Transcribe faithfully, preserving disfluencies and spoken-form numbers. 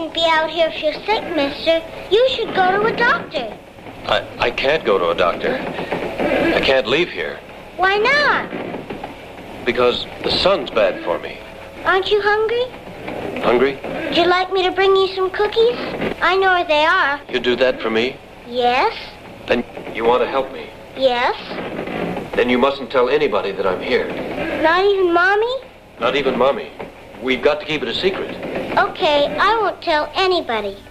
shouldn't be out here if you're sick, mister. You should go to a doctor. I, I can't go to a doctor. I can't leave here. Why not? Because the sun's bad for me. Aren't you hungry? Hungry? Would you like me to bring you some cookies? I know where they are. You do that for me? Yes. Then you want to help me? Yes. Then you mustn't tell anybody that I'm here. Not even Mommy? Not even Mommy. We've got to keep it a secret. Okay, I won't tell anybody.